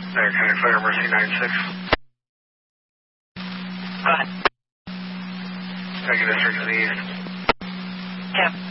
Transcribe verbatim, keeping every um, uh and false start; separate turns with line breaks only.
There, County Fire Mercy nine six.
Go ahead.
Second District to the east.
Jim.